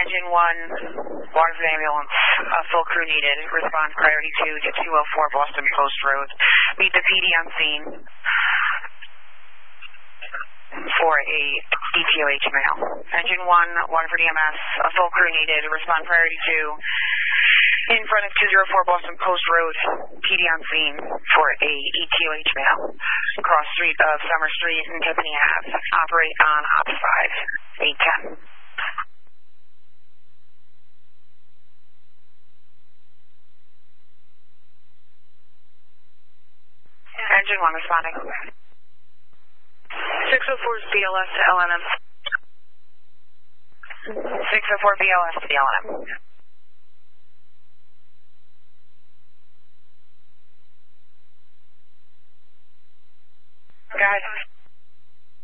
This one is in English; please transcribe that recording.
Engine 1, Waterford Ambulance, full crew needed. Response priority 2 to 204 Boston Post Road. Meet the PD on scene for a ETOH mail. Engine 1, Waterford EMS, full crew needed. Respond priority 2 in front of 204 Boston Post Road. PD on scene for a ETOH mail. Cross street of Summer Street and Tiffany Ave. Operate on Op 5, 810. Engine 1 responding. 604 is BLS to LNM. 604 BLS to the LNM. Guys.